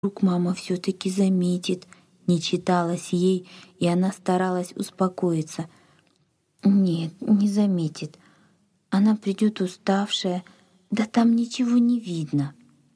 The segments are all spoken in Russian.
Вдруг мама все-таки заметит, не читалось ей, и она старалась успокоиться. Нет, не заметит. Она придет уставшая, да там ничего не видно.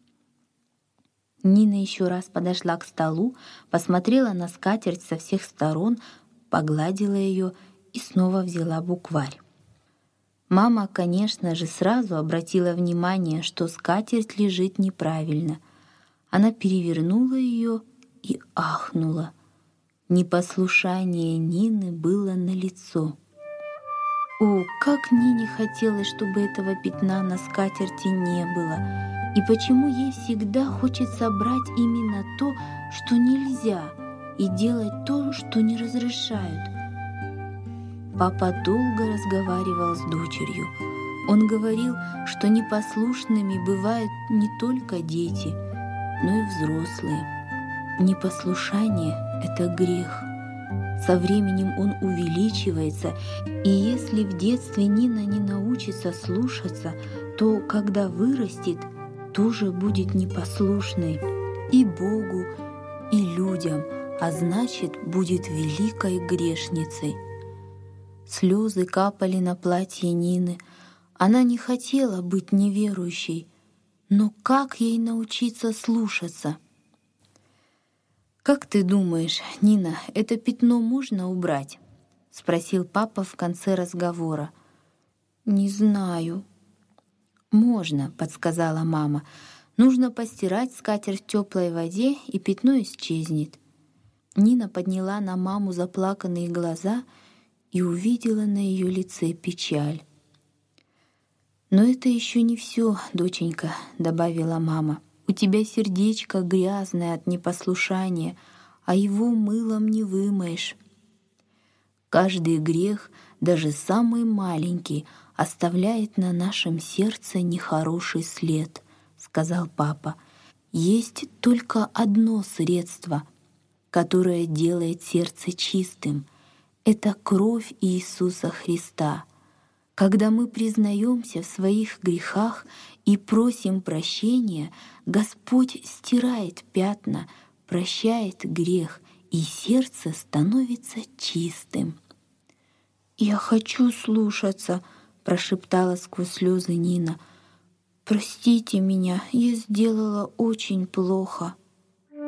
Нина еще раз подошла к столу, посмотрела на скатерть со всех сторон, погладила ее и снова взяла букварь. Мама, конечно же, сразу обратила внимание, что скатерть лежит неправильно. Она перевернула ее и ахнула. Непослушание Нины было налицо. О, как Нине хотелось, чтобы этого пятна на скатерти не было. И почему ей всегда хочется брать именно то, что нельзя, и делать то, что не разрешают. Папа долго разговаривал с дочерью. Он говорил, что непослушными бывают не только дети, но и взрослые. Непослушание — это грех. Со временем он увеличивается, и если в детстве Нина не научится слушаться, то, когда вырастет, тоже будет непослушной и Богу, и людям, а значит, будет великой грешницей. Слезы капали на платье Нины. Она не хотела быть неверующей, но как ей научиться слушаться? «Как ты думаешь, Нина, это пятно можно убрать?» — спросил папа в конце разговора. «Не знаю». «Можно», — подсказала мама. «Нужно постирать скатерть в теплой воде, и пятно исчезнет». Нина подняла на маму заплаканные глаза и увидела на ее лице печаль. «Но это еще не все, доченька», — добавила мама. «У тебя сердечко грязное от непослушания, а его мылом не вымоешь. Каждый грех, даже самый маленький, оставляет на нашем сердце нехороший след», — сказал папа. «Есть только одно средство, которое делает сердце чистым. Это кровь Иисуса Христа. Когда мы признаемся в своих грехах и просим прощения, Господь стирает пятна, прощает грех, и сердце становится чистым». «Я хочу слушаться», — прошептала сквозь слезы Нина. «Простите меня, я сделала очень плохо».